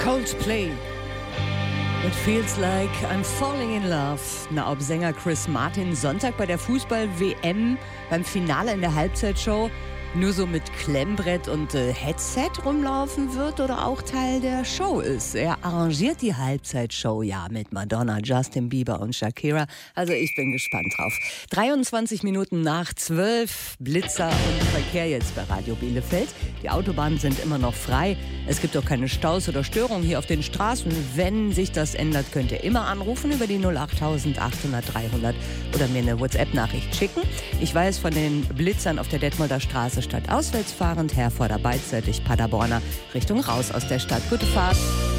Coldplay. It feels like I'm falling in love. Na, ob Sänger Chris Martin Sonntag bei der Fußball-WM beim Finale in der Halbzeitshow nur so mit Klemmbrett und Headset rumlaufen wird oder auch Teil der Show ist. Er arrangiert die Halbzeitshow ja mit Madonna, Justin Bieber und Shakira. Also ich bin gespannt drauf. 23 Minuten nach 12, Blitzer und Verkehr jetzt bei Radio Bielefeld. Die Autobahnen sind immer noch frei. Es gibt auch keine Staus oder Störungen hier auf den Straßen. Wenn sich das ändert, könnt ihr immer anrufen über die 08000 800 300 oder mir eine WhatsApp-Nachricht schicken. Ich weiß von den Blitzern auf der Detmolder Straße statt auswärts fahrend, Herforder beidseitig Paderborner Richtung raus aus der Stadt. Gute Fahrt.